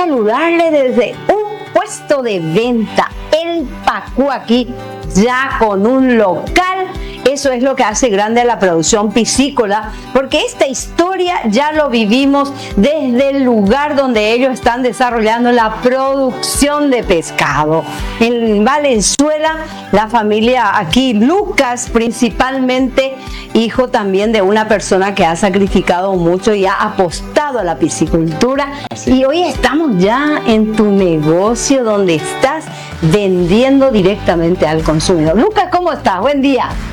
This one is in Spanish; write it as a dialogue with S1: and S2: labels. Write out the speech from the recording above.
S1: saludarle desde un puesto de venta, El Pacú, aquí ya con un local. Eso es lo que hace grande a la producción piscícola, porque esta historia ya lo vivimos desde el lugar donde ellos están desarrollando la producción de pescado. En Valenzuela, la familia aquí, Lucas principalmente, hijo también de una persona que ha sacrificado mucho y ha apostado a la piscicultura. Y hoy estamos ya en tu negocio donde estás vendiendo directamente al consumidor. Lucas, ¿cómo estás? Buen día.